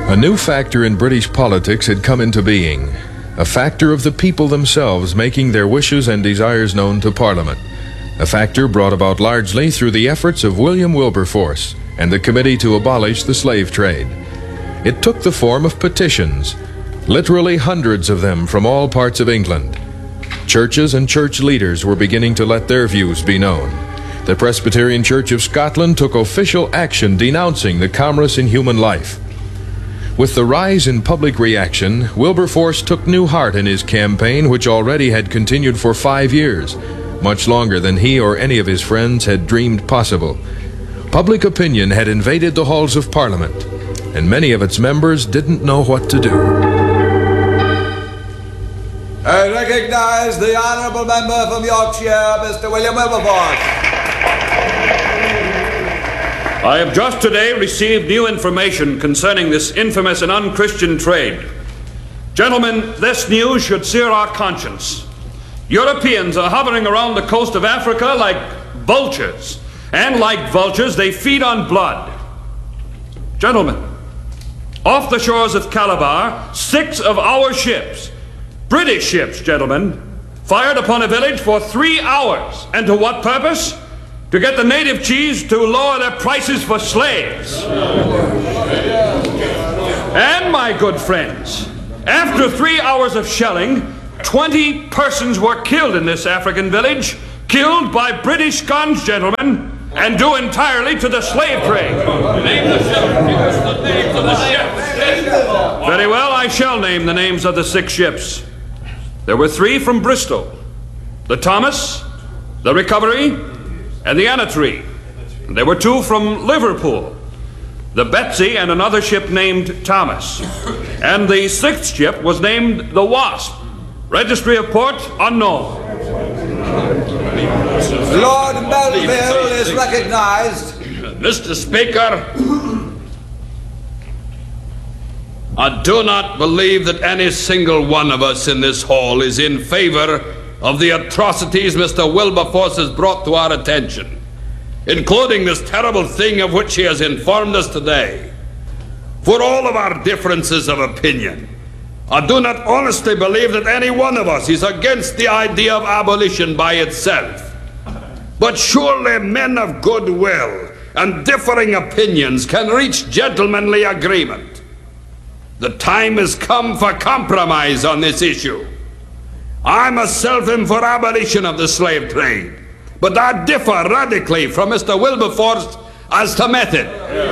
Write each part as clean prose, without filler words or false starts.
A new factor in British politics had come into being, a factor of the people themselves making their wishes and desires known to Parliament, a factor brought about largely through the efforts of William Wilberforce and the Committee to Abolish the Slave Trade. It took the form of petitions, literally hundreds of them from all parts of England. Churches and church leaders were beginning to let their views be known. The Presbyterian Church of Scotland took official action denouncing the commerce in human life. With the rise in public reaction, Wilberforce took new heart in his campaign, which already had continued for 5 years, much longer than he or any of his friends had dreamed possible. Public opinion had invaded the halls of Parliament, and many of its members didn't know what to do. I recognize the honourable member from Yorkshire, Mr. William Wilberforce. I have just today received new information concerning this infamous and unchristian trade. Gentlemen, this news should sear our conscience. Europeans are hovering around the coast of Africa like vultures, and like vultures, they feed on blood. Gentlemen, off the shores of Calabar, 6 of our ships, British ships, gentlemen, fired upon a village for 3 hours. And to what purpose? To get the native chiefs to lower their prices for slaves. And my good friends, after 3 hours of shelling, 20 persons were killed in this African village, killed by British guns, gentlemen, and due entirely to the slave trade. Name the names of the ships. Very well, I shall name the names of the 6 ships. There were 3 from Bristol, the Thomas, the Recovery, and the Anna-Tree. There were 2 from Liverpool, the Betsy and another ship named Thomas. And the 6th ship was named the Wasp. Registry of port unknown. Lord Melville is recognized. Mr. Speaker, I do not believe that any single one of us in this hall is in favor of the atrocities Mr. Wilberforce has brought to our attention, including this terrible thing of which he has informed us today. For all of our differences of opinion, I do not honestly believe that any one of us is against the idea of abolition by itself. But surely men of goodwill and differing opinions can reach gentlemanly agreement. The time has come for compromise on this issue. I myself am for abolition of the slave trade, but I differ radically from Mr. Wilberforce as to method.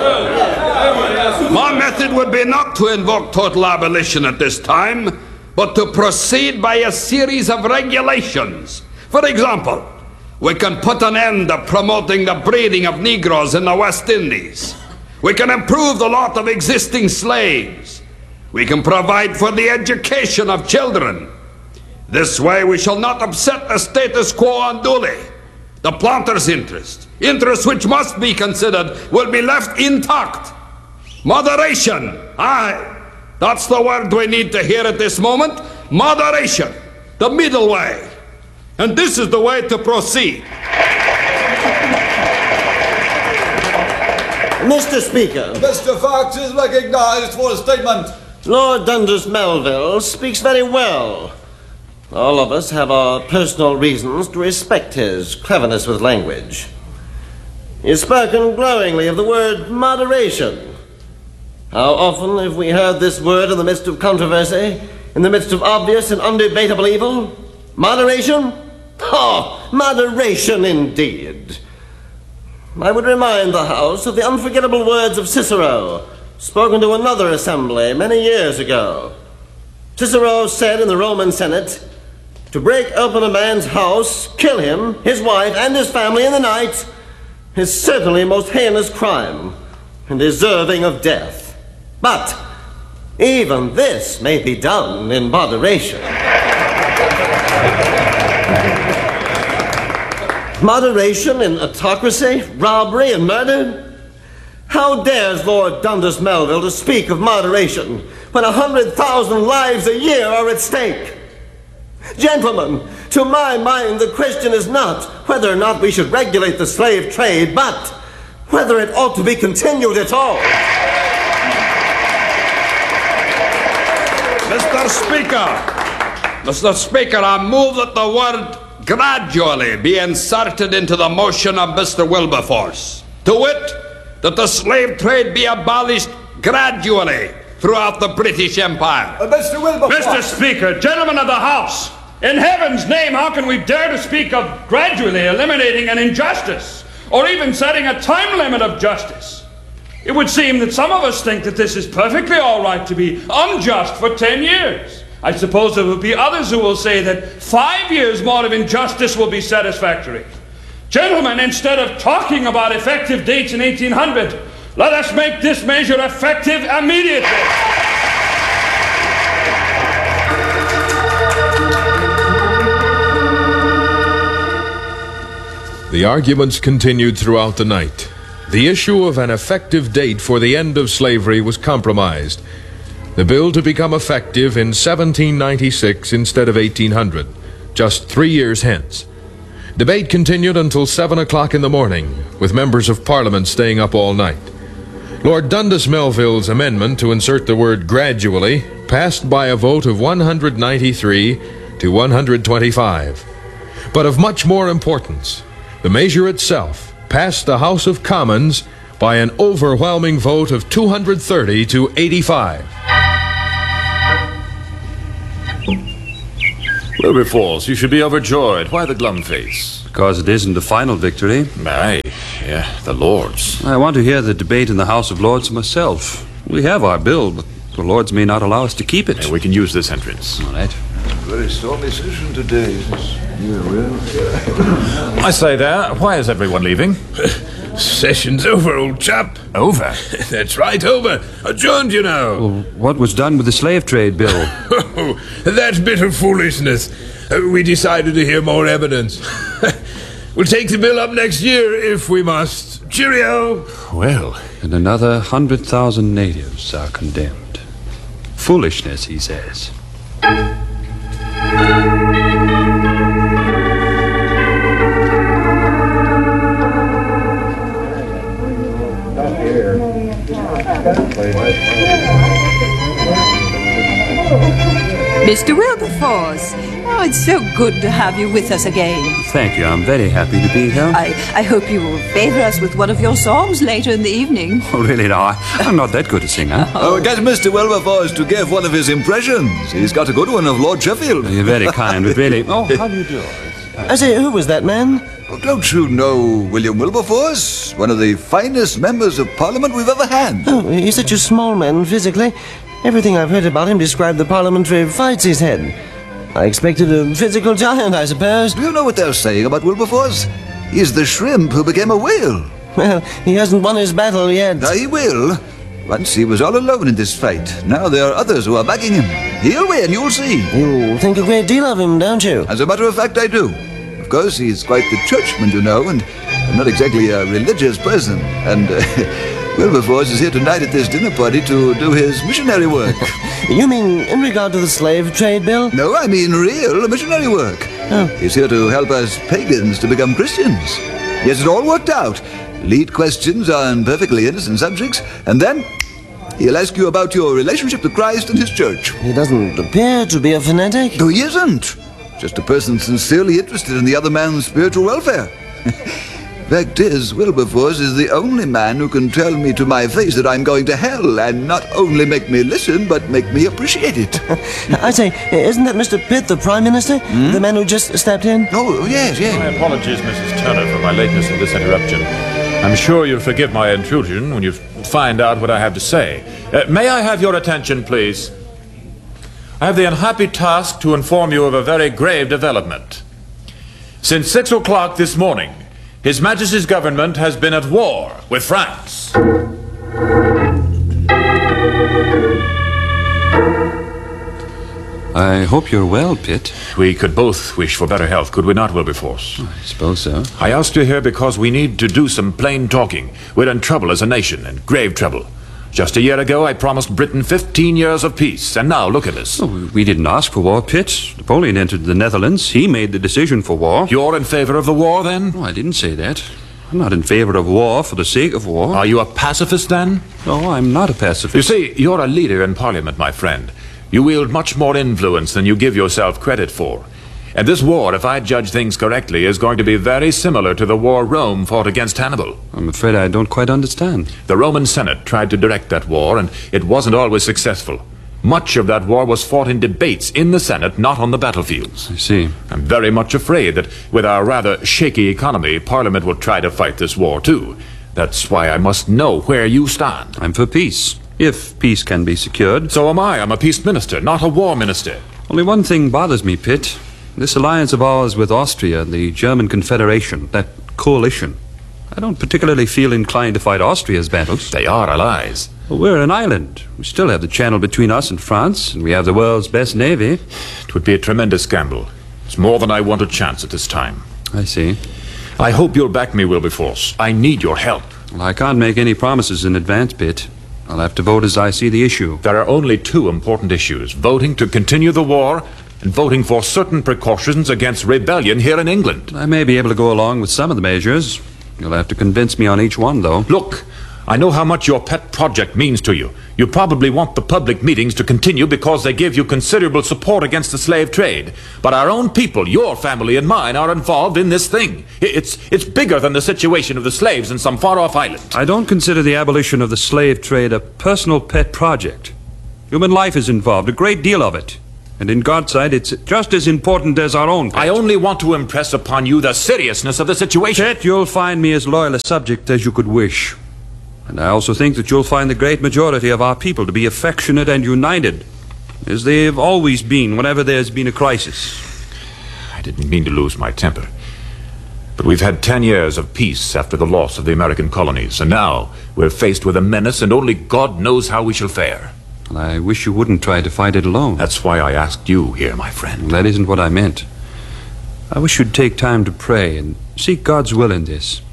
My method would be not to invoke total abolition at this time, but to proceed by a series of regulations. For example, we can put an end to promoting the breeding of Negroes in the West Indies. We can improve the lot of existing slaves. We can provide for the education of children. This way we shall not upset the status quo unduly. The planters' interests which must be considered, will be left intact. Moderation, aye, that's the word we need to hear at this moment. Moderation, the middle way. And this is the way to proceed. Mr. Speaker. Mr. Fox is recognized for a statement. Lord Dundas Melville speaks very well. All of us have our personal reasons to respect his cleverness with language. He has spoken glowingly of the word moderation. How often have we heard this word in the midst of controversy, in the midst of obvious and undebatable evil? Moderation? Oh, moderation indeed. I would remind the House of the unforgettable words of Cicero, spoken to another assembly many years ago. Cicero said in the Roman Senate, "To break open a man's house, kill him, his wife, and his family in the night is certainly a most heinous crime and deserving of death. But even this may be done in moderation." Moderation in autocracy, robbery, and murder? How dares Lord Dundas Melville to speak of moderation when 100,000 lives a year are at stake? Gentlemen, to my mind, the question is not whether or not we should regulate the slave trade, but whether it ought to be continued at all. Mr. Speaker, I move that the word gradually be inserted into the motion of Mr. Wilberforce. To wit, that the slave trade be abolished gradually throughout the British Empire. Mr. Wilberforce. Mr. Speaker, gentlemen of the House, in heaven's name, how can we dare to speak of gradually eliminating an injustice, or even setting a time limit of justice? It would seem that some of us think that this is perfectly all right to be unjust for 10 years. I suppose there will be others who will say that 5 years more of injustice will be satisfactory. Gentlemen, instead of talking about effective dates in 1800, let us make this measure effective immediately. The arguments continued throughout the night. The issue of an effective date for the end of slavery was compromised. The bill to become effective in 1796 instead of 1800, just 3 years hence. Debate continued until 7 o'clock in the morning, with members of Parliament staying up all night. Lord Dundas Melville's amendment to insert the word gradually passed by a vote of 193 to 125. But of much more importance, the measure itself passed the House of Commons by an overwhelming vote of 230 to 85. Wilberforce, you should be overjoyed. Why the glum face? Because it isn't the final victory. Aye, yeah, the Lords. I want to hear the debate in the House of Lords myself. We have our bill, but the Lords may not allow us to keep it. Yeah, we can use this entrance. All right. Very stormy session today. I say there, why is everyone leaving? Session's over, old chap. Over? That's right, over. Adjourned, you know. Well, what was done with the slave trade bill? That bit of foolishness. We decided to hear more evidence. We'll take the bill up next year if we must. Cheerio. Well. And another 100,000 natives are condemned. Foolishness, he says. Mr. Wilberforce, oh, it's so good to have you with us again. Thank you. I'm very happy to be here. I hope you will favor us with one of your songs later in the evening. Oh, really? No, I'm not that good a singer. Get Mr. Wilberforce to give one of his impressions. He's got a good one of Lord Sheffield. You're very kind, but really... Oh, how do you do? I say, who was that man? Oh, don't you know William Wilberforce? One of the finest members of Parliament we've ever had. Oh, he's such a small man physically. Everything I've heard about him described the parliamentary fights he's had. I expected a physical giant, I suppose. Do you know what they're saying about Wilberforce? He's the shrimp who became a whale. Well, he hasn't won his battle yet. He will. Once he was all alone in this fight. Now there are others who are backing him. He'll win, you'll see. You think a great deal of him, don't you? As a matter of fact, I do. Of course, he's quite the churchman, you know, and not exactly a religious person. And Wilberforce is here tonight at this dinner party to do his missionary work. You mean in regard to the slave trade bill? No, I mean real missionary work. Oh. He's here to help us pagans to become Christians. Yes, it all worked out. Lead questions on perfectly innocent subjects, and then he'll ask you about your relationship to Christ and his church. He doesn't appear to be a fanatic. No, he isn't. Just a person sincerely interested in the other man's spiritual welfare. Fact is, Wilberforce is the only man who can tell me to my face that I'm going to hell, and not only make me listen, but make me appreciate it. I say, isn't that Mr. Pitt, the Prime Minister? The man who just stepped in? Oh, yes, yes. My apologies, Mrs. Turner, for my lateness in this interruption. I'm sure you'll forgive my intrusion when you find out what I have to say. May I have your attention, please? I have the unhappy task to inform you of a very grave development. Since 6 o'clock this morning, His Majesty's government has been at war with France. I hope you're well, Pitt. We could both wish for better health, could we not, Wilberforce? I suppose so. I asked you here because we need to do some plain talking. We're in trouble as a nation, and grave trouble. Just a year ago, I promised Britain 15 years of peace, and now look at us. Oh, we didn't ask for war, Pitt. Napoleon entered the Netherlands. He made the decision for war. You're in favor of the war, then? No, I didn't say that. I'm not in favor of war for the sake of war. Are you a pacifist, then? No, I'm not a pacifist. You see, you're a leader in Parliament, my friend. You wield much more influence than you give yourself credit for. And this war, if I judge things correctly, is going to be very similar to the war Rome fought against Hannibal. I'm afraid I don't quite understand. The Roman Senate tried to direct that war, and it wasn't always successful. Much of that war was fought in debates in the Senate, not on the battlefields. I see. I'm very much afraid that with our rather shaky economy, Parliament will try to fight this war too. That's why I must know where you stand. I'm for peace, if peace can be secured. So am I. I'm a peace minister, not a war minister. Only one thing bothers me, Pitt. This alliance of ours with Austria, the German Confederation, that coalition. I don't particularly feel inclined to fight Austria's battles. They are allies. Well, we're an island. We still have the channel between us and France, and we have the world's best navy. It would be a tremendous gamble. It's more than I want a chance at this time. I see. I hope you'll back me, Wilberforce. I need your help. Well, I can't make any promises in advance, Pitt. I'll have to vote as I see the issue. There are only two important issues: voting to continue the war and voting for certain precautions against rebellion here in England. I may be able to go along with some of the measures. You'll have to convince me on each one, though. Look, I know how much your pet project means to you. You probably want the public meetings to continue because they give you considerable support against the slave trade. But our own people, your family and mine, are involved in this thing. It's bigger than the situation of the slaves in some far-off island. I don't consider the abolition of the slave trade a personal pet project. Human life is involved, a great deal of it. And in God's sight, it's just as important as our own pet. I only want to impress upon you the seriousness of the situation. Chet, you'll find me as loyal a subject as you could wish. And I also think that you'll find the great majority of our people to be affectionate and united, as they've always been whenever there's been a crisis. I didn't mean to lose my temper. But we've had 10 years of peace after the loss of the American colonies, and now we're faced with a menace, and only God knows how we shall fare. Well, I wish you wouldn't try to fight it alone. That's why I asked you here, my friend. That isn't what I meant. I wish you'd take time to pray and seek God's will in this.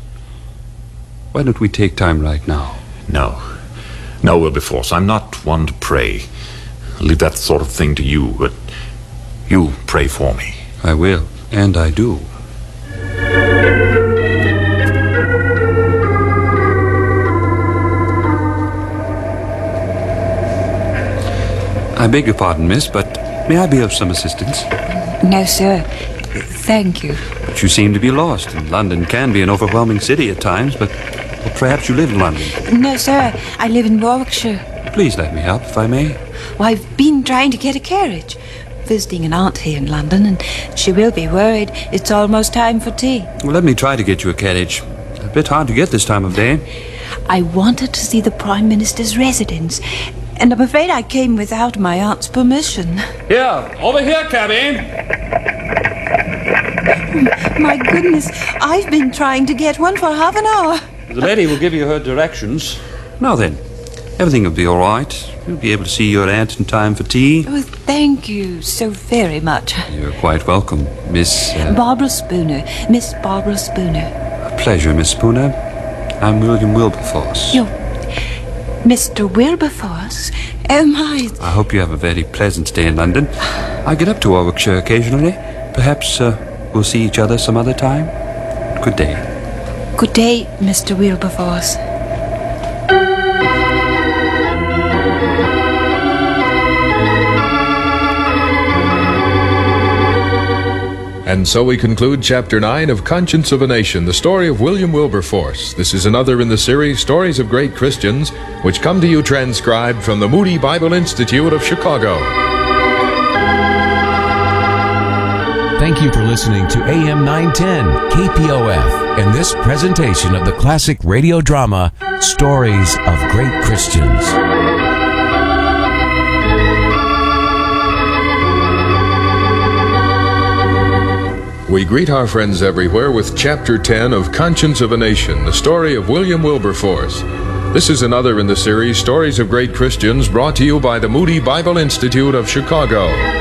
Why don't we take time right now? No, Wilberforce, I'm not one to pray. I'll leave that sort of thing to you, but you pray for me. I will, and I do. I beg your pardon, miss, but may I be of some assistance? No, sir. Thank you. But you seem to be lost, and London can be an overwhelming city at times, but well, perhaps you live in London. No, sir. I live in Warwickshire. Please let me help, if I may. Well, I've been trying to get a carriage. Visiting an aunt here in London, and she will be worried. It's almost time for tea. Well, let me try to get you a carriage. A bit hard to get this time of day. I wanted to see the Prime Minister's residence, and I'm afraid I came without my aunt's permission. Here, over here, cabby. My goodness, I've been trying to get one for half an hour. The lady will give you her directions. Now then, everything will be all right. You'll be able to see your aunt in time for tea. Oh, thank you so very much. You're quite welcome, Miss... Barbara Spooner. Miss Barbara Spooner. A pleasure, Miss Spooner. I'm William Wilberforce. You're Mr. Wilberforce? Oh, my. I hope you have a very pleasant stay in London. I get up to Warwickshire occasionally. Perhaps we'll see each other some other time. Good day. Good day, Mr. Wilberforce. And so we conclude Chapter 9 of Conscience of a Nation, the story of William Wilberforce. This is another in the series, Stories of Great Christians, which come to you transcribed from the Moody Bible Institute of Chicago. Thank you for listening to AM 910 KPOF and this presentation of the classic radio drama, Stories of Great Christians. We greet our friends everywhere with Chapter 10 of Conscience of a Nation, the story of William Wilberforce. This is another in the series, Stories of Great Christians, brought to you by the Moody Bible Institute of Chicago.